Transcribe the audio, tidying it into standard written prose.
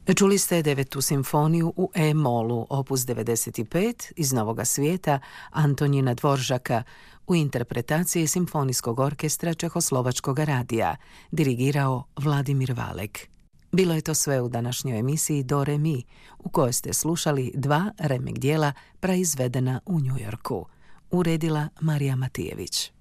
Čuli ste 9. simfoniju u E-molu, opus 95 iz Novoga svijeta Antonina Dvoržaka u interpretaciji Simfonijskog orkestra Čehoslovačkog radija, dirigirao Vladimir Valek. Bilo je to sve u današnjoj emisiji Do Re Mi, u kojoj ste slušali 2 remek dijela praizvedena u Njujorku. Uredila Marija Matijević.